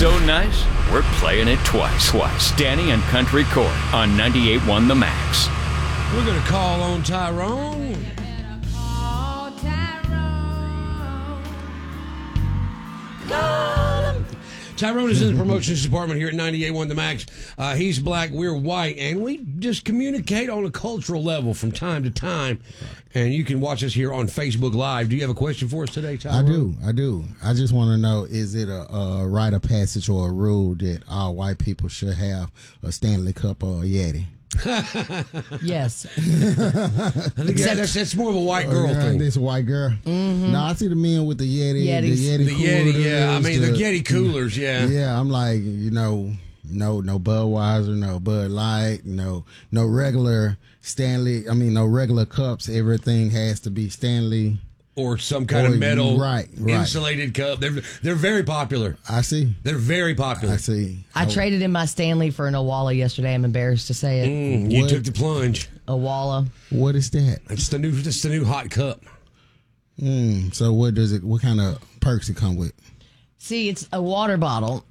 So nice, we're playing it twice. Danny and Country Corey on 98.1 The Max. We're going to call on Tyrone. Tyrone is in the promotions department here at 98.1 The Max. He's black, we're white, and we just communicate on a cultural level from time to time. And you can watch us here on Facebook Live. Do you have a question for us today, Tyrone? I do. I just want to know, is it a rite of passage or a rule that all white people should have a Stanley Cup or a Yeti? Yes. I think that's more of a white girl thing. It's a white girl. Mm-hmm. No, I see the men with the Yeti. Yetis. The Yeti coolers. Yeah. I mean, the Yeti coolers, yeah. Yeah, I'm like, no Budweiser, no Bud Light, no regular Stanley. I mean, no regular cups. Everything has to be Stanley. Or some kind of metal right. insulated cup. They're very popular. I see. They're very popular. I see. I traded in my Stanley for an Awala yesterday. I'm embarrassed to say it. You took the plunge. Awala. What is that? It's the new hot cup. So what kind of perks it come with? See, it's a water bottle,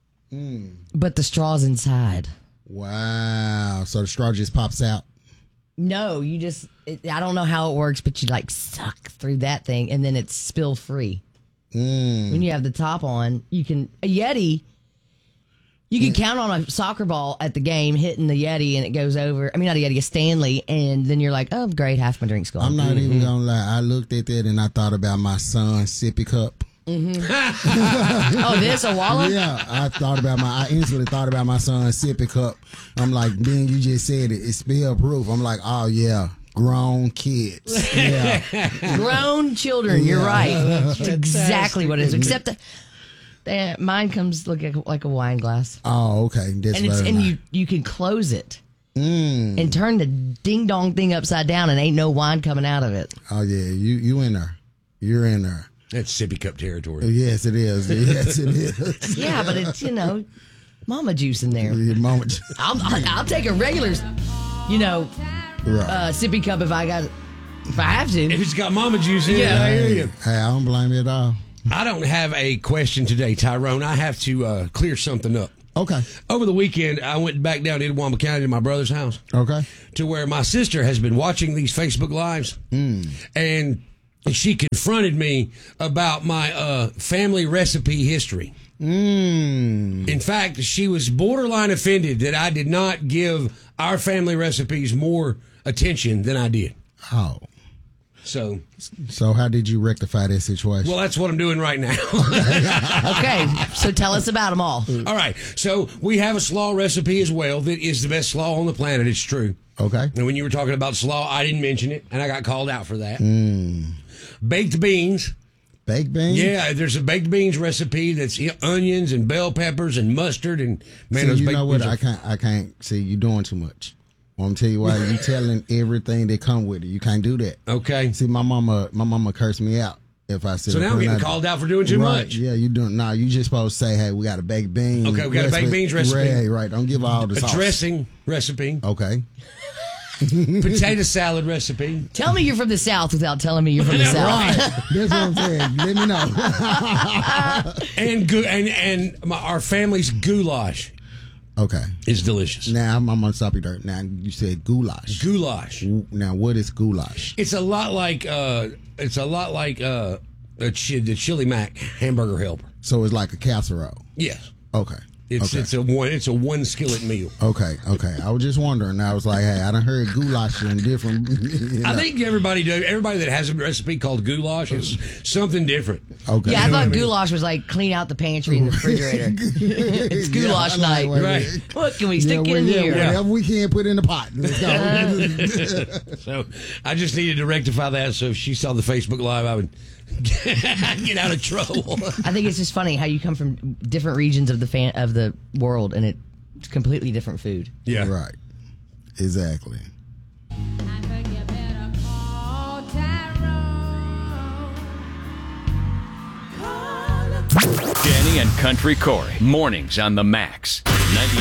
but the straw's inside. Wow. So the straw just pops out? No, I don't know how it works, but you like suck through that thing and then it's spill free. When you have the top on, a Yeti, you can count on a soccer ball at the game hitting the Yeti and it goes over. I mean, not a Yeti, a Stanley. And then you're like, oh, great, half my drink's gone. I'm not even going to lie. I looked at that and I thought about my son's sippy cup. Oh, this, a wallet? Yeah, I instantly thought about my son's sippy cup. I'm like, Ben, you just said it. It's spill proof. I'm like, oh, yeah. Grown kids. Yeah. Grown children, you're right. That's exactly what it is. Except that mine comes like a wine glass. Oh, okay. That's and you can close it and turn the ding dong thing upside down and ain't no wine coming out of it. Oh yeah, you in there. You're in there. That's sippy cup territory. Yes, it is. Yes, it is. Yeah, but it's mama juice in there. Yeah, mama. I'll take a regular, sippy cup if I have to. If it's got mama juice in it, I hear you. Hey, I don't blame you at all. I don't have a question today, Tyrone. I have to clear something up. Okay. Over the weekend, I went back down to Itawamba County to my brother's house. Okay. To where my sister has been watching these Facebook Lives. And she confronted me about my family recipe history. In fact, she was borderline offended that I did not give our family recipes more attention than I did. Oh. So how did you rectify that situation? Well, that's what I'm doing right now. Okay, so tell us about them all. All right, so we have a slaw recipe as well that is the best slaw on the planet. It's true. Okay. And when you were talking about slaw, I didn't mention it, and I got called out for that. Baked beans. Baked beans? Yeah, there's a baked beans recipe that's onions and bell peppers and mustard and man, those you baked know what? beans I can't see you doing too much. I'm gonna tell you why. You telling everything that come with it. You can't do that. Okay. See, my mama cursed me out if I said. So now I'm getting called out for doing too much. Yeah, you doing? Nah, you just supposed to say, "Hey, we got a baked beans." Okay, we got a baked beans recipe. Right. Don't give all the A sauce. dressing recipe. Okay. Potato salad recipe. Tell me you're from the South without telling me you're from the South. Right. That's what I'm saying. Let me know. and our family's goulash. Okay. It's delicious. Now I'm gonna stop you there. Now you said goulash. Goulash. Now what is goulash? It's a lot like the Chili Mac hamburger helper. So it's like a casserole. Yes. Okay. It's a one skillet meal. Okay. I was just wondering. I was like, hey, I done heard goulash in different. I think everybody that has a recipe called goulash is something different. Okay. Yeah, I thought goulash was like clean out the pantry and the refrigerator. It's goulash night. Right. What can we stick in here? Whatever we can put in the pot. Let's go. So I just needed to rectify that. So if she saw the Facebook Live, I would get out of trouble. I think it's just funny how you come from different regions of the world and it's completely different food. Yeah. Right. Exactly. Danny and Country Corey. Mornings on The Max. 98.